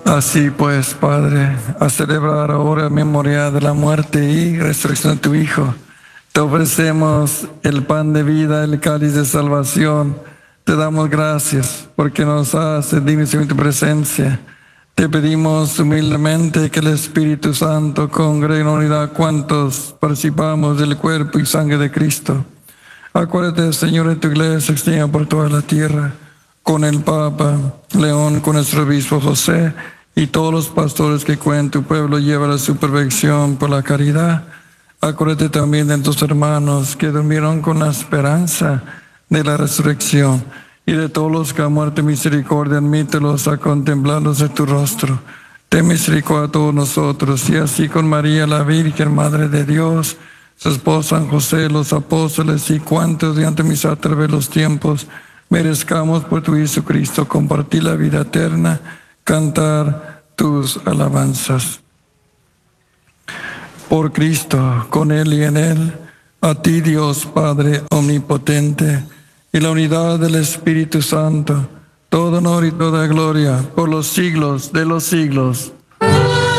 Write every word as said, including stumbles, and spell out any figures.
Así pues, Padre, a celebrar ahora memoria de la muerte y resurrección de tu Hijo, te ofrecemos el pan de vida, el cáliz de salvación. Te damos gracias porque nos haces dignos en tu presencia. Te pedimos humildemente que el Espíritu Santo congregue en unidad cuantos participamos del cuerpo y sangre de Cristo. Acuérdate, Señor, de tu iglesia extendida por toda la tierra, con el Papa León, con nuestro obispo José y todos los pastores que cuentan tu pueblo, lleva a su perfección por la caridad. Acuérdate también de tus hermanos que durmieron con la esperanza de la resurrección, y de todos los que han muerto en misericordia, admítelos a contemplarlos de tu rostro. Ten misericordia a todos nosotros, y así con María la Virgen, Madre de Dios, su esposo San José, los apóstoles y cuantos de antes a través de los tiempos, merezcamos por tu Jesucristo compartir la vida eterna, cantar tus alabanzas. Por Cristo, con Él y en Él, a ti Dios Padre omnipotente, y la unidad del Espíritu Santo, todo honor y toda gloria por los siglos de los siglos.